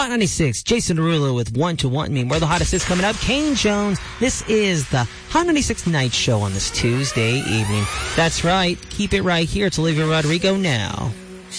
Hot 96, Jason Derulo with One to Want Me. More of the hottest hits coming up. Kane Jones. This is the Hot 96 Night Show on this Tuesday evening. That's right. Keep it right here. It's Olivia Rodrigo now.